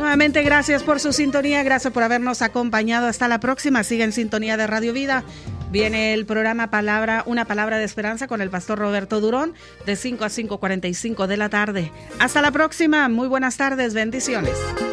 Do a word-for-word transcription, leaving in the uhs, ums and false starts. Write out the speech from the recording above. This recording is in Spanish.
Nuevamente, gracias por su sintonía, gracias por habernos acompañado. Hasta la próxima. Siga en sintonía de Radio Vida. Viene el programa Palabra, Una Palabra de Esperanza con el pastor Roberto Durón de cinco a cinco cuarenta y cinco de la tarde. Hasta la próxima. Muy buenas tardes. Bendiciones.